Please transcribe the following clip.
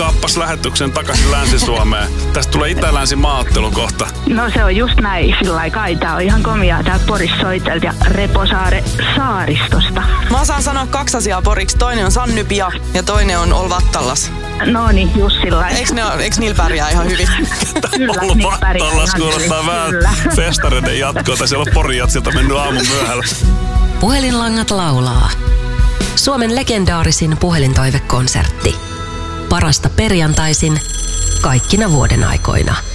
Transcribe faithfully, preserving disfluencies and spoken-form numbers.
kaappas lähetyksen takaisin Länsi-Suomeen. Tästä tulee itä-länsi maaottelu kohta. No se on just näin, sillä lailla kai. Tää on ihan komiaa täältä Porissa soitelta ja Reposaare saaristosta. Mä osaan sanoa kaksi asiaa poriksi. Toinen on Sannypia ja toinen on Olvattallas. No niin, just sillä lailla. Eiks, ne, eiks niillä pärjää ihan hyvin? Kyllä, Olvattallas kuulostaa vähän festareiden jatkoa. Tai siellä on Porijatsilta mennyt aamun myöhällä. Puhelinlangat laulaa. Suomen legendaarisin puhelintoivekonsertti. Parasta perjantaisin, kaikkina vuoden aikoina.